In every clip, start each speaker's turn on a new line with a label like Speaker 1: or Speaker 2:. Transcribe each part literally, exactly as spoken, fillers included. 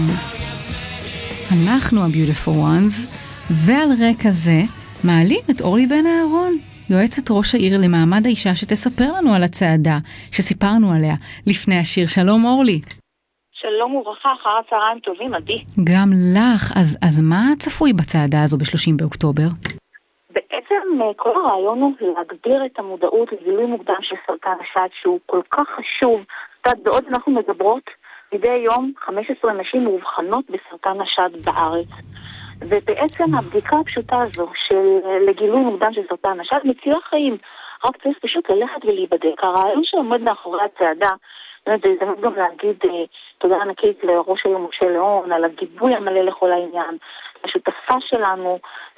Speaker 1: אנחנו ה-Beautiful Ones, ועל רקע זה מעלים את אורלי בן אהרון, יועצת ראש העיר למעמד האישה, שתספר לנו על הצעדה שסיפרנו עליה לפני השיר. שלום אורלי.
Speaker 2: שלום וברכה, אחר הצהריים טובים, עדי.
Speaker 1: גם לך. אז, אז מה צפוי בצעדה הזו ב-שלושים באוקטובר?
Speaker 2: בעצם כל הרעיון הוא להגביר את המודעות לגילוי מוקדם של סרטן השד, שהוא כל כך חשוב. בעוד אנחנו מדברות, מדי יום חמש עשרה נשים מאובחנות בסרטן השד בארץ. ובעצם הבדיקה הפשוטה הזו של לגילוי מוקדם של סרטן השד מצילה חיים. רק צריך פשוט ללכת ולהיבדק. הרעיון שעומד מאחורי הצעדה, זה הזדמנות גם להגיד תודה ענקית לראש העיר משה ליאון על הגיבוי המלא לכל העניין. השותפה שלנו,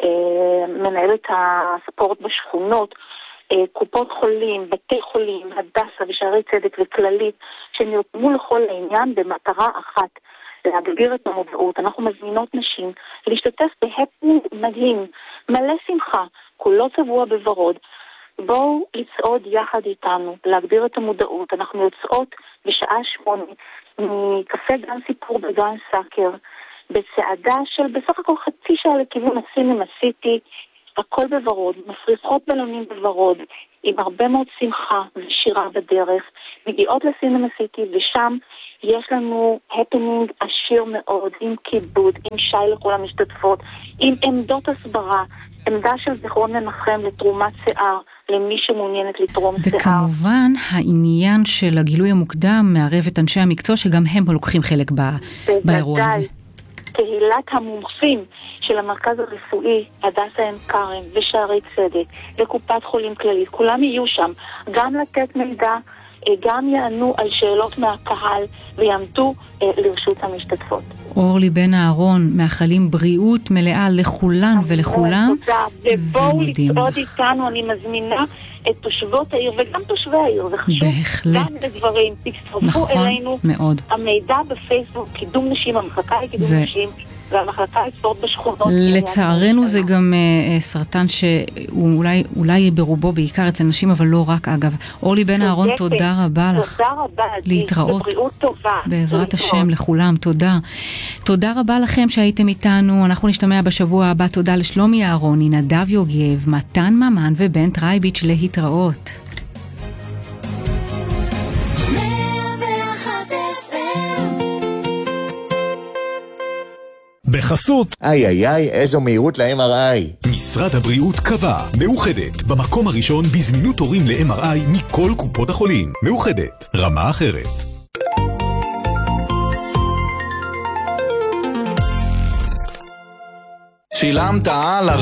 Speaker 2: מנהלת הספורט בשכונות, קופות חולים, בתי חולים, הדסה ושערי צדק וכללית, שנרתמו לכל העניין במטרה אחת, להגביר את המודעות. אנחנו מזמינות נשים להשתתף בהפנינג מדהים, מלא שמחה, כולו צבוע בוורוד. בואו לצעוד יחד איתנו, להגביר את המודעות. אנחנו יוצאות בשעה שמונה מקפה גן סיפור בגן סאקר, בצעדה של בסך הכל חצי שעה לכיוון הסינמה סיטי, הכל בוורוד, מפריחות בלונים בוורוד, עם הרבה מאוד שמחה ושירה בדרך, מגיעות לסינמה סיטי, ושם יש לנו הפנינג עשיר מאוד, עם כיבוד, עם שי לכל המשתתפות, עם עמדות הסברה, עמדה של זיכרון מנחם לתרומת שיער, למי שמעוניינת לתרום שיער.
Speaker 1: וכמובן, העניין של הגילוי המוקדם מערב את אנשי המקצוע, שגם הם לוקחים חלק באירוע הזה.
Speaker 2: קהילת המומחים של המרכז הרפואי, הדסה עין כרם ושערי צדק וקופת חולים כללית, כולם יהיו שם, גם לתת מידע, גם יענו על שאלות מהקהל ויעמדו לרשות המשתתפות.
Speaker 1: אורלי בן אהרון, מאחלים בריאות מלאה לכולן ולכולם.
Speaker 2: תודה, ובואו לצעוד איתנו, אני מזמינה את תושבות העיר וגם תושבי העיר, זה חשוב.
Speaker 1: בהחלט.
Speaker 2: גם לדברים, תצטרפו
Speaker 1: נכון, אלינו. מאוד.
Speaker 2: המידע בפייסבוק, קידום נשים, המחלקה לקידום
Speaker 1: זה...
Speaker 2: נשים, והמחלקה לספורט בשכונות.
Speaker 1: לצערנו זה גם uh, סרטן שהוא אולי, אולי ברובו בעיקר אצל נשים, אבל לא רק אגב. אורלי בן אהרון, תודה רבה לך.
Speaker 2: תודה רבה,
Speaker 1: להתראות.
Speaker 2: בבריאות טובה.
Speaker 1: בעזרת השם לכולם, תודה. תודה רבה לכם שהייתם איתנו, אנחנו נשתמע בשבוע הבא. תודה לשלומי אהרוני, נדב יוגב, מתן ממן ובן טרייביץ', להתראות.
Speaker 3: בחסות
Speaker 4: איי איי איי, איזו מהירות ל-אם אר איי.
Speaker 3: משרד הבריאות קבע מאוחדת במקום הראשון בזמינות תורים ל-אם אר איי מכל קופות החולים. מאוחדת, רמה אחרת.
Speaker 5: שילמת על